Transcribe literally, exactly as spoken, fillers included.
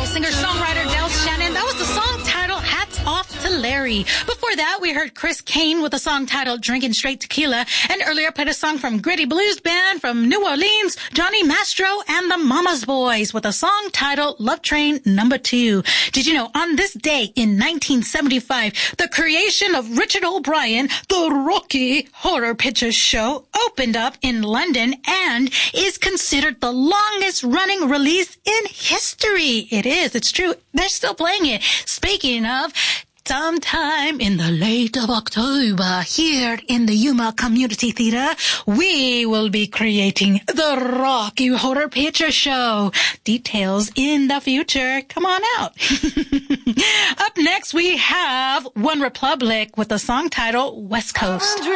soul singer-songwriter Del Shannon. That was the song titled Hats Off to Larry. Before that, we heard Chris Kane with a song titled Drinking Straight Tequila. And earlier played a song from Gritty Blues Band from New Orleans, Johnny Mastro and the Mama's Boys with a song titled Love Train Number Two. Did you know on this day in nineteen seventy-five, the creation of Richard O'Brien, the Rocky Horror Picture Show, opened up in London and is considered the longest running release in history. It is. It's true. They're still playing it. Speaking of, sometime in the late of October here in the Yuma Community Theater, we will be creating the Rocky Horror Picture Show. Details in the future. Come on out. Up next, we have One Republic with the song title West Coast.